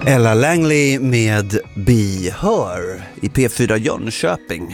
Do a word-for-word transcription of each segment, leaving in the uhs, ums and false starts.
Ella Langley med Be Her i P fyra Jönköping.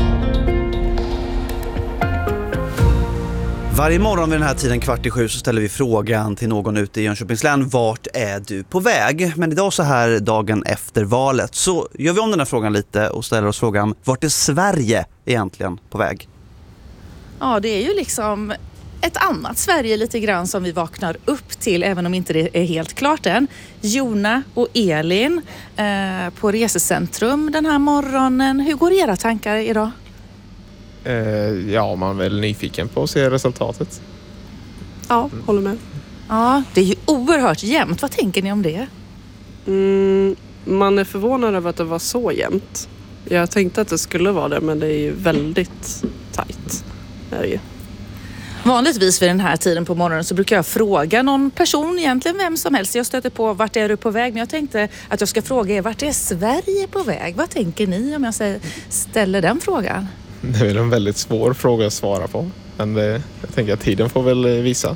Varje morgon vid den här tiden kvart i sju så ställer vi frågan till någon ute i Jönköpings län: vart är du på väg? Men idag så här dagen efter valet så gör vi om den här frågan lite och ställer oss frågan: vart är Sverige egentligen på väg? Ja, det är ju liksom ett annat Sverige lite grann som vi vaknar upp till, även om inte det är helt klart än. Jona och Elin eh, på Resecentrum den här morgonen. Hur går era tankar idag? Eh, ja, man är väl nyfiken på att se resultatet. Ja, håller med. Ja, det är ju oerhört jämnt. Vad tänker ni om det? Mm, man är förvånad över att det var så jämnt. Jag tänkte att det skulle vara det, men det är ju väldigt tajt. Är det ju. Vanligtvis vid den här tiden på morgonen så brukar jag fråga någon person, egentligen vem som helst. Jag stöter på vart är du på väg, men jag tänkte att jag ska fråga er: vart är Sverige på väg? Vad tänker ni om jag ställer den frågan? Det är väl en väldigt svår fråga att svara på. Men det, jag tänker att tiden får väl visa.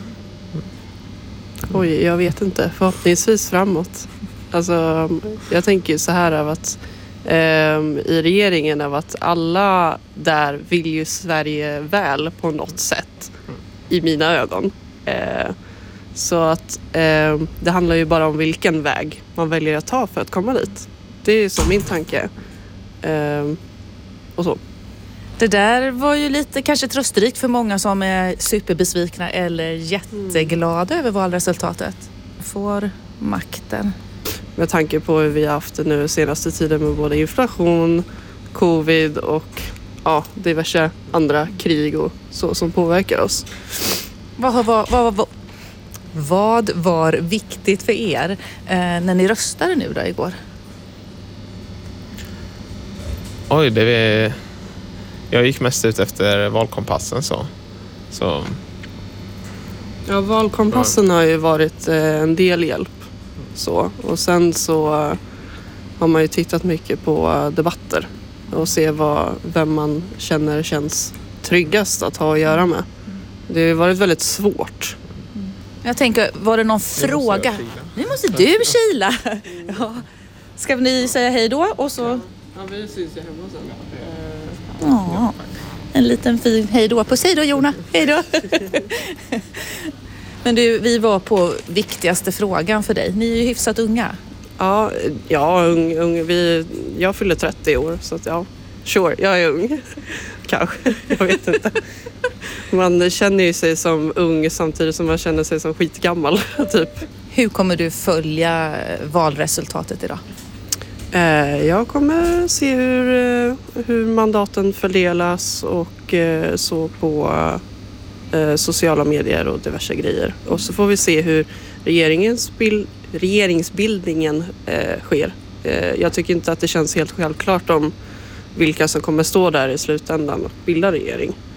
Oj, jag vet inte. Förhoppningsvis framåt. Alltså, jag tänker ju så här av att eh, i regeringen av att alla där vill ju Sverige väl på något sätt i mina ögon. Eh, så att eh, det handlar ju bara om vilken väg man väljer att ta för att komma dit. Det är ju så min tanke. Eh, och så. Det där var ju lite kanske trösterikt för många som är superbesvikna eller jätteglada mm. över valresultatet. Får makten. Med tanke på hur vi har haft det nu senaste tiden med både inflation, covid och ja, diverse andra krig och så som påverkar oss. Vad, vad, vad, vad, vad var viktigt för er eh, när ni röstade nu då igår? Oj, det är... Jag gick mest ut efter valkompassen så. så. Ja, valkompassen har ju varit eh, en del hjälp. Så. Och sen så eh, har man ju tittat mycket på eh, debatter. Och se vad, vem man känner känns tryggast att ha att göra med. Det har varit väldigt svårt. Jag tänker, var det någon nu fråga? Nu måste du kila. Ja. Ska ni säga hej då? Och så... Ja, vi syns ju hemma sen. Ja, en liten fin hej då på sig då, Jona. Hej då. Men du, vi var på viktigaste frågan för dig. Ni är ju hyfsat unga. Ja, ja ung, ung. Vi, jag fyller trettio år, så att ja, sure, jag är ung. Kanske, jag vet inte. Man känner ju sig som ung samtidigt som man känner sig som skitgammal, typ. Hur kommer du följa valresultatet idag? Jag kommer se hur, hur mandaten fördelas och så på sociala medier och diverse grejer. Och så får vi se hur regeringens bild, regeringsbildningen sker. Jag tycker inte att det känns helt självklart om vilka som kommer stå där i slutändan och bilda regering.